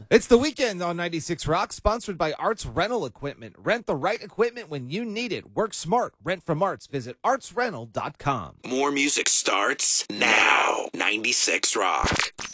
It's the weekend on 96 Rock, sponsored by Arts Rental Equipment. Rent the right equipment when you need it. Work smart. Rent from Arts. Visit artsrental.com. More music starts now. 96 Rock.